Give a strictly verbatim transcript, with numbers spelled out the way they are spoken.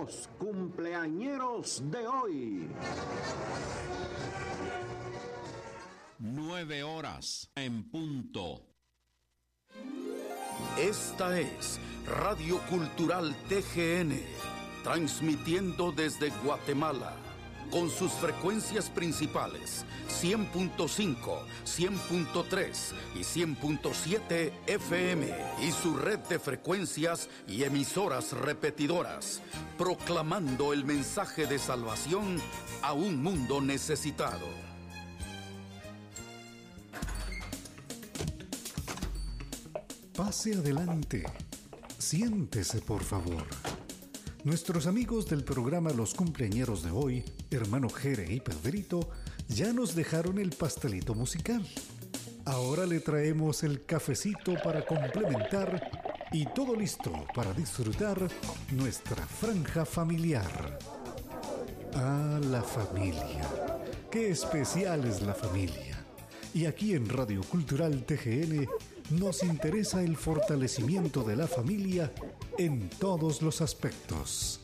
los cumpleañeros de hoy. Nueve horas en punto. Esta es Radio Cultural T G N, transmitiendo desde Guatemala, con sus frecuencias principales cien punto cinco, cien punto tres y cien punto siete F M y su red de frecuencias y emisoras repetidoras, proclamando el mensaje de salvación a un mundo necesitado. Pase adelante. Siéntese, por favor. Nuestros amigos del programa Los Cumpleañeros de hoy, hermano Jere y Pedrito, ya nos dejaron el pastelito musical. Ahora le traemos el cafecito para complementar y todo listo para disfrutar nuestra franja familiar. Ah, la familia. Qué especial es la familia. Y aquí en Radio Cultural T G N nos interesa el fortalecimiento de la familia en todos los aspectos.